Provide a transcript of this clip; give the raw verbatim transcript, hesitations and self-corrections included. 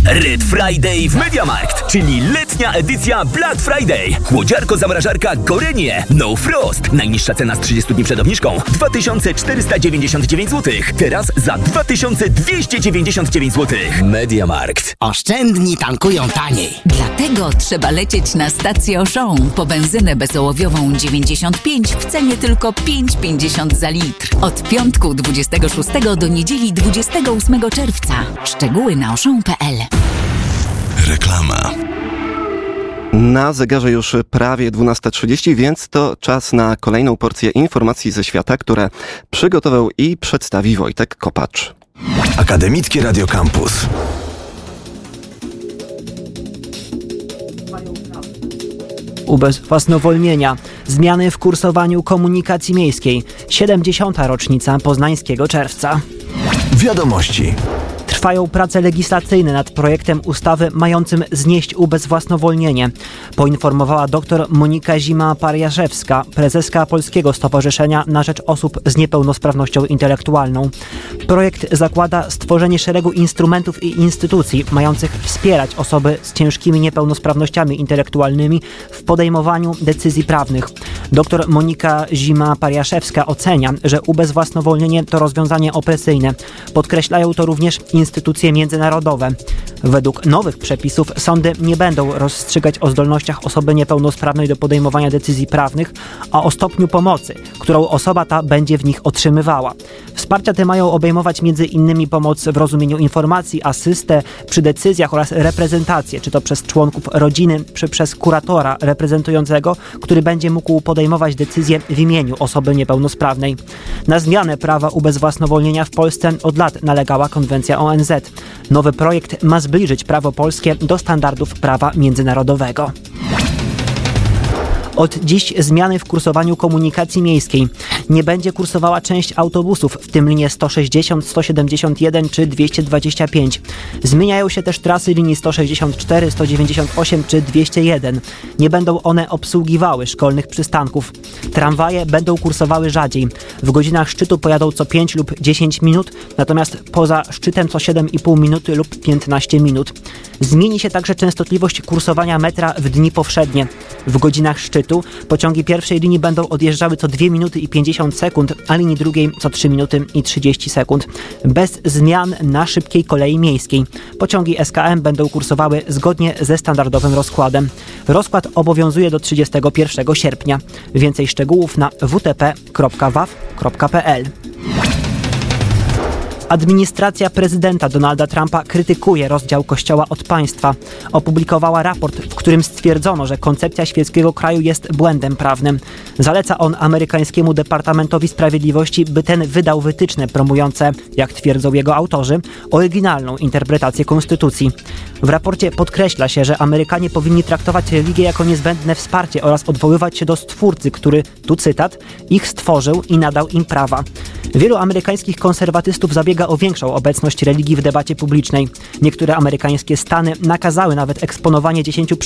Red Friday w MediaMarkt, czyli letnia edycja Black Friday. Chłodziarko-zamrażarka Gorenie No Frost. Najniższa cena z trzydziestu dni przed obniżką dwa tysiące czterysta dziewięćdziesiąt dziewięć złotych. Teraz za dwa tysiące dwieście dziewięćdziesiąt dziewięć złotych. MediaMarkt. Oszczędni tankują taniej. Dlatego trzeba lecieć na stację Auchan po benzynę bezołowiową dziewięćdziesiąt pięć w cenie tylko pięć pięćdziesiąt za litr. Od piątku dwudziestego szóstego do niedzieli dwudziestego ósmego czerwca. Szczegóły na auchan kropka p l. Reklama. Na zegarze już prawie dwunasta trzydzieści, więc to czas na kolejną porcję informacji ze świata, które przygotował i przedstawi Wojtek Kopacz. Akademickie Radio Campus. Ubezwłasnowolnienia, zmiany w kursowaniu komunikacji miejskiej, siedemdziesiąta rocznica Poznańskiego Czerwca. Wiadomości. Trwają prace legislacyjne nad projektem ustawy mającym znieść ubezwłasnowolnienie, poinformowała dr Monika Zima-Pariaszewska, prezeska Polskiego Stowarzyszenia na Rzecz Osób z Niepełnosprawnością Intelektualną. Projekt zakłada stworzenie szeregu instrumentów i instytucji mających wspierać osoby z ciężkimi niepełnosprawnościami intelektualnymi w podejmowaniu decyzji prawnych. Dr Monika Zima-Pariaszewska ocenia, że ubezwłasnowolnienie to rozwiązanie opresyjne. Podkreślają to również instytucje międzynarodowe. Według nowych przepisów sądy nie będą rozstrzygać o zdolnościach osoby niepełnosprawnej do podejmowania decyzji prawnych, a o stopniu pomocy, którą osoba ta będzie w nich otrzymywała. Wsparcia te mają obejmować między innymi pomoc w rozumieniu informacji, asystę przy decyzjach oraz reprezentację, czy to przez członków rodziny, czy przez kuratora reprezentującego, który będzie mógł podejmować decyzje w imieniu osoby niepełnosprawnej. Na zmianę prawa ubezwłasnowolnienia w Polsce od lat nalegała konwencja O N Z. Nowy projekt ma zbliżyć prawo polskie do standardów prawa międzynarodowego. Od dziś zmiany w kursowaniu komunikacji miejskiej. Nie będzie kursowała część autobusów, w tym linie sto sześćdziesiąt, sto siedemdziesiąt jeden czy dwieście dwadzieścia pięć. Zmieniają się też trasy linii sto sześćdziesiąt cztery, sto dziewięćdziesiąt osiem czy dwieście jeden. Nie będą one obsługiwały szkolnych przystanków. Tramwaje będą kursowały rzadziej. W godzinach szczytu pojadą co pięć lub dziesięć minut, natomiast poza szczytem co siedem i pół minuty lub piętnaście minut. Zmieni się także częstotliwość kursowania metra w dni powszednie. W godzinach szczytu pociągi pierwszej linii będą odjeżdżały co dwie minuty i pięćdziesiąt sekund, a linii drugiej co trzy minuty i trzydzieści sekund. Bez zmian na szybkiej kolei miejskiej. Pociągi S K M będą kursowały zgodnie ze standardowym rozkładem. Rozkład obowiązuje do trzydziestego pierwszego sierpnia. Więcej szczegółów na w t p kropka w a w kropka p l. Administracja prezydenta Donalda Trumpa krytykuje rozdział Kościoła od państwa. Opublikowała raport, w którym stwierdzono, że koncepcja świeckiego kraju jest błędem prawnym. Zaleca on amerykańskiemu Departamentowi Sprawiedliwości, by ten wydał wytyczne promujące, jak twierdzą jego autorzy, oryginalną interpretację konstytucji. W raporcie podkreśla się, że Amerykanie powinni traktować religię jako niezbędne wsparcie oraz odwoływać się do Stwórcy, który, tu cytat, ich stworzył i nadał im prawa. Wielu amerykańskich konserwatystów zabiega o większą obecność religii w debacie publicznej. Niektóre amerykańskie stany nakazały nawet eksponowanie dziesięciu